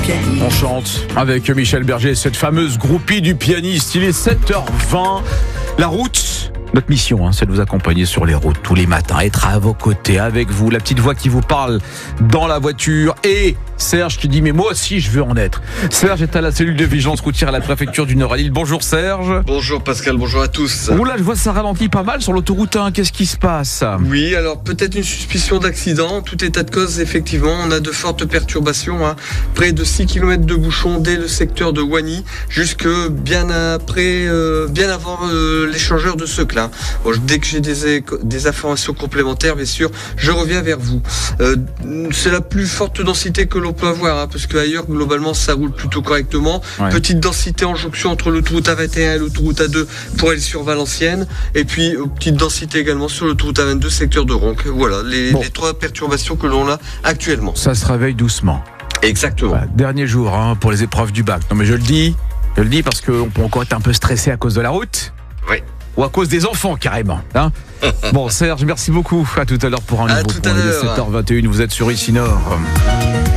Kikadi. On chante avec Michel Berger, cette fameuse groupie du pianiste. Il est 7h20. La route, notre mission, c'est de vous accompagner sur les routes tous les matins, être à vos côtés, avec vous, la petite voix qui vous parle dans la voiture et Serge qui dit mais moi aussi je veux en être. Serge est à la cellule de vigilance routière à la préfecture du Nord à Lille. Bonjour Serge. Bonjour Pascal, bonjour à tous. Oula, je vois ça ralentit pas mal sur l'autoroute 1, qu'est-ce qui se passe? Oui, alors peut-être une suspicion d'accident. Tout état de cause, effectivement, on a de fortes perturbations. Près de 6 km de bouchons dès le secteur de Wany, jusque bien avant l'échangeur de Seclin. Bon, dès que j'ai des informations complémentaires, bien sûr, je reviens vers vous. C'est la plus forte densité que l'on peut avoir, parce qu'ailleurs, globalement, ça roule plutôt correctement. Ouais. Petite densité en jonction entre l'autoroute A21 et l'autoroute A2 pour aller sur Valenciennes. Et puis, petite densité également sur l'autoroute A22, secteur de Ronc. Voilà, les trois perturbations que l'on a actuellement. Ça se réveille doucement. Exactement. Voilà, dernier jour pour les épreuves du bac. Non mais je le dis parce qu'on peut encore être un peu stressé à cause de la route. Oui. Ou à cause des enfants carrément. Bon Serge, merci beaucoup. À tout à l'heure pour un nouveau point. Il est 7h21, vous êtes sur Ici Nord.